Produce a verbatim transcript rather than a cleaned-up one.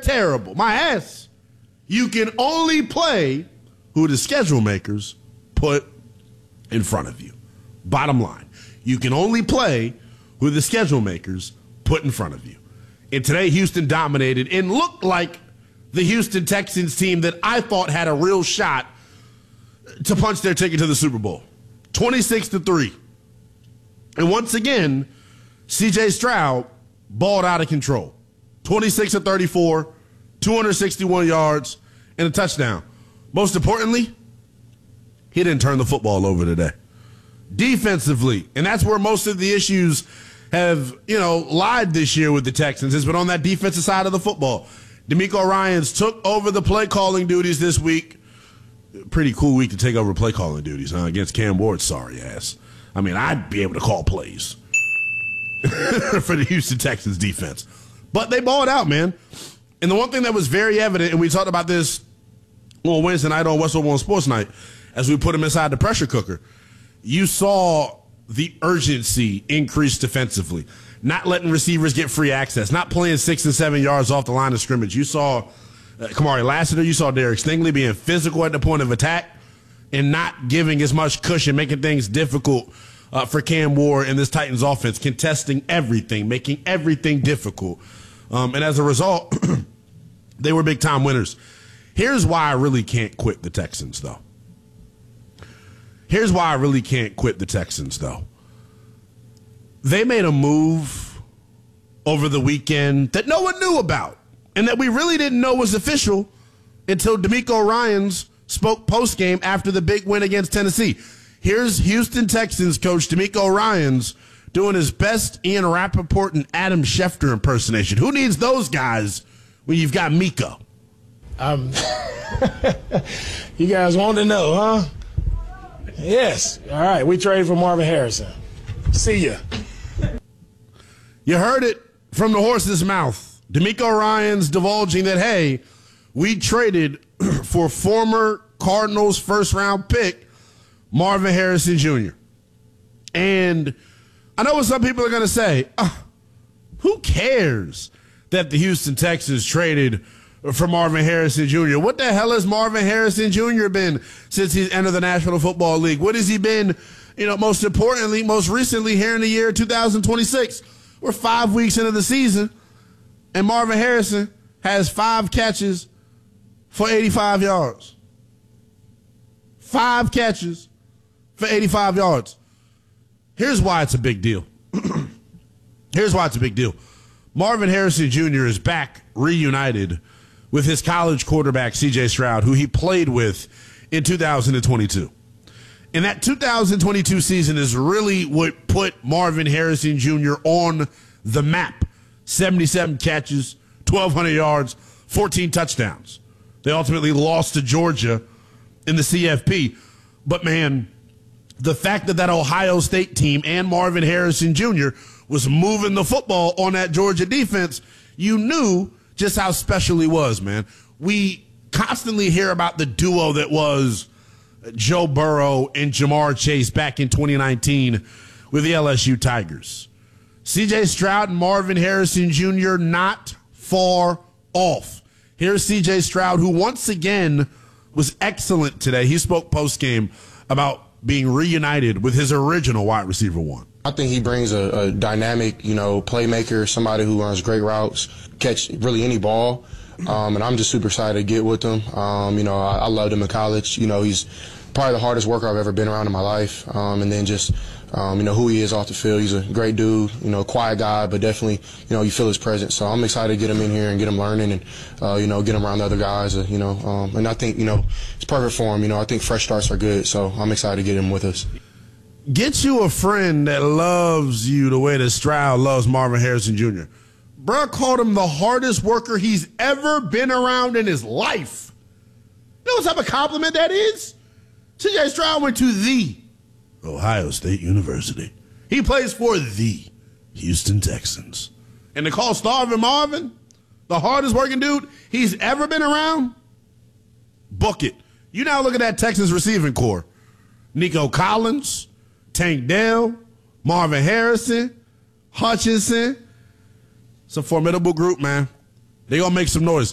terrible. My ass. You can only play who the schedule makers put in front of you. Bottom line. You can only play who the schedule makers put in front of you. And today, Houston dominated and looked like the Houston Texans team that I thought had a real shot to punch their ticket to the Super Bowl. twenty-six to three. And once again, C J Stroud balled out of control. twenty-six to thirty-four, two hundred sixty-one yards, and a touchdown. Most importantly, he didn't turn the football over today. Defensively, and that's where most of the issues have, you know, lied this year with the Texans, has been on that defensive side of the football. DeMeco Ryans took over the play calling duties this week. Pretty cool week to take over play calling duties, huh? Against Cam Ward's sorry ass. I mean, I'd be able to call plays for the Houston Texans defense. But they balled out, man. And the one thing that was very evident, and we talked about this on Wednesday night on West One Sports Night, as we put him inside the pressure cooker, you saw the urgency increase defensively. Not letting receivers get free access, not playing six and seven yards off the line of scrimmage. You saw uh, Kamari Lassiter, you saw Derek Stingley being physical at the point of attack and not giving as much cushion, making things difficult uh, for Cam Ward and this Titans offense, contesting everything, making everything difficult. Um, and as a result, they were big-time winners. Here's why I really can't quit the Texans, though. Here's why I really can't quit the Texans, though. They made a move over the weekend that no one knew about and that we really didn't know was official until DeMeco Ryans spoke postgame after the big win against Tennessee. Here's Houston Texans coach DeMeco Ryans doing his best Ian Rappaport and Adam Schefter impersonation. Who needs those guys when you've got Miko? Um, you guys want to know, huh? Yes. All right, we traded for Marvin Harrison. See ya. You heard it from the horse's mouth. DeMeco Ryans divulging that, hey, we traded for former Cardinals first-round pick Marvin Harrison Junior And I know what some people are going to say. Oh, who cares that the Houston Texans traded for Marvin Harrison Junior? What the hell has Marvin Harrison Junior been since he's entered the National Football League? What has he been, you know, most importantly, most recently here in the year two thousand twenty-six? We're five weeks into the season, and Marvin Harrison has five catches for eighty-five yards. Five catches for eighty-five yards. Here's why it's a big deal. Here's why it's a big deal. Marvin Harrison Junior is back reunited with his college quarterback, C J Stroud, who he played with in two thousand twenty-two. And that two thousand twenty-two season is really what put Marvin Harrison Junior on the map. seventy-seven catches, twelve hundred yards, fourteen touchdowns. They ultimately lost to Georgia in the C F P. But, man, the fact that that Ohio State team and Marvin Harrison Junior was moving the football on that Georgia defense, you knew just how special he was, man. We constantly hear about the duo that was Joe Burrow and Jamar Chase back in twenty nineteen with the L S U Tigers. C J Stroud and Marvin Harrison Junior not far off. Here's C J Stroud, who once again was excellent today. He spoke postgame about being reunited with his original wide receiver one. I think he brings a, a dynamic, you know, playmaker, somebody who runs great routes, catch really any ball. Um, and I'm just super excited to get with him. Um, you know, I, I loved him in college. You know, he's probably the hardest worker I've ever been around in my life. Um, and then just, um, you know, who he is off the field. He's a great dude, you know, quiet guy, but definitely, you know, you feel his presence. So I'm excited to get him in here and get him learning and, uh, you know, get him around the other guys, uh, you know. Um, and I think, you know, it's perfect for him. You know, I think fresh starts are good. So I'm excited to get him with us. Get you a friend that loves you the way that Stroud loves Marvin Harrison Junior Bruh called him the hardest worker he's ever been around in his life. You know what type of compliment that is? C J Stroud went to the Ohio State University. He plays for the Houston Texans. And to call Starvin Marvin the hardest working dude he's ever been around, book it. You now look at that Texans receiving core. Nico Collins, Tank Dell, Marvin Harrison, Hutchinson. It's a formidable group, man. They're going to make some noise.